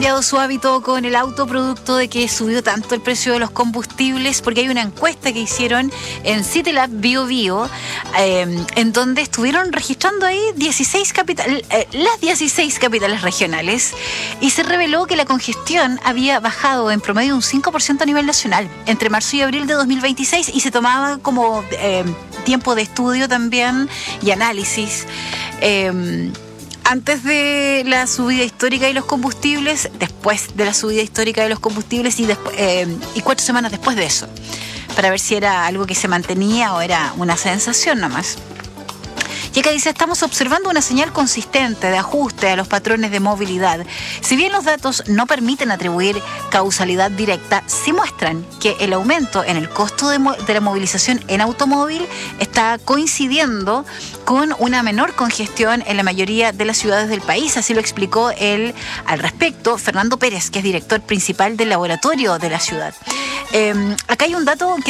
cambiado su hábito con el auto producto de que subió tanto el precio de los combustibles? Porque hay una encuesta que hicieron en CityLab Bio Bio, en donde estuvieron registrando ahí las 16 capitales regionales, y se reveló que la congestión había bajado en promedio un 5% a nivel nacional entre marzo y abril de 2026, y se tomaba como tiempo de estudio también y análisis antes de la subida histórica de los combustibles, después de la subida histórica de los combustibles y 4 semanas después de eso, para ver si era algo que se mantenía o era una sensación nomás. Y acá dice: estamos observando una señal consistente de ajuste a los patrones de movilidad. Si bien los datos no permiten atribuir causalidad directa, sí muestran que el aumento en el costo de la movilización en automóvil está coincidiendo con una menor congestión en la mayoría de las ciudades del país. Así lo explicó al respecto Fernando Pérez, que es director principal del laboratorio de la ciudad. Acá hay un dato que